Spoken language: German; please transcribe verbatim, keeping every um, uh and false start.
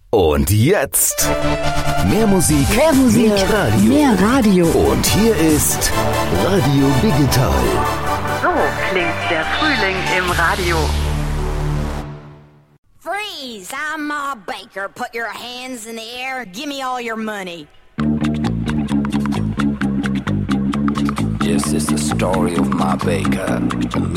Und jetzt mehr Musik, mehr Musik, mehr Radio. Mehr Radio. Und hier ist Radio Digital. So klingt der Frühling im Radio. Freeze! I'm Ma Baker. Put your hands in the air and give me all your money. This is the story of Ma Baker, the